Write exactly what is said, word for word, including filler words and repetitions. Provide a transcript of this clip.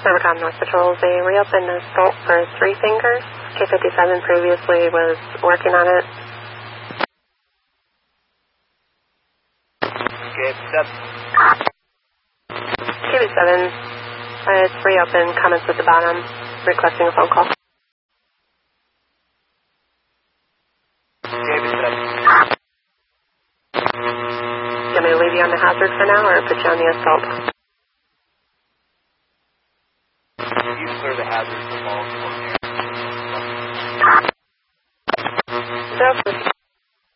Rivercom North Patrol, they reopened the assault for Three Fingers. K fifty-seven previously was working on it. K fifty-seven. K fifty-seven, uh, it's reopened, comments at the bottom, requesting a phone call. K fifty-seven. You want me to leave you on the hazard for now, or put you on the assault? You clear the hazard for all. So,